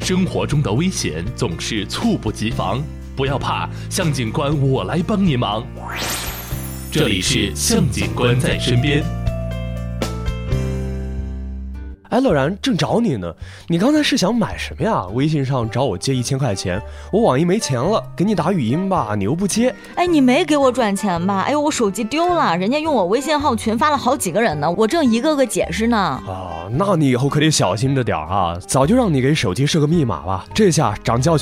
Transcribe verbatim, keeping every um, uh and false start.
生活中的危险总是猝不及防，不要怕，向警官我来帮你忙。这里是向警官在身边。 哎，乐然，正找你呢。你刚才是想买什么呀？微信上找我借一千块钱，我网银没钱了，给你打语音吧，你又不接。 哎，你没给我转钱吧？哎呦，我手机丢了，人家用我微信号群发了好几个人呢，我正一个个解释呢。 啊，那你以后可得小心着点啊！早就让你给手机设个密码了，这下长教训。